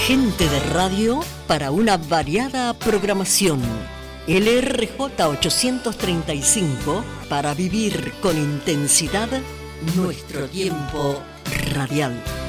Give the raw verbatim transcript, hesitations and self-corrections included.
Gente de radio para una variada programación. L R J ochocientos treinta y cinco para vivir con intensidad nuestro tiempo radial.